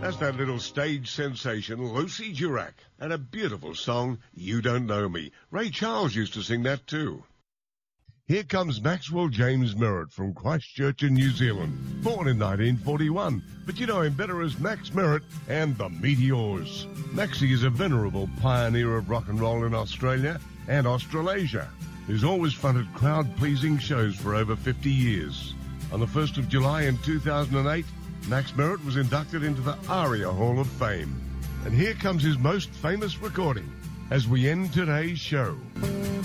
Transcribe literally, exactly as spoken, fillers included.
That's that little stage sensation, Lucy Durack, and a beautiful song, You Don't Know Me. Ray Charles used to sing that too. Here comes Maxwell James Merritt from Christchurch in New Zealand, born in nineteen forty-one, but you know him better as Max Merritt and the Meteors. Maxie is a venerable pioneer of rock and roll in Australia and Australasia, who's always fronted crowd-pleasing shows for over fifty years. On the first of July in two thousand eight, Max Merritt was inducted into the ARIA Hall of Fame. And here comes his most famous recording as we end today's show.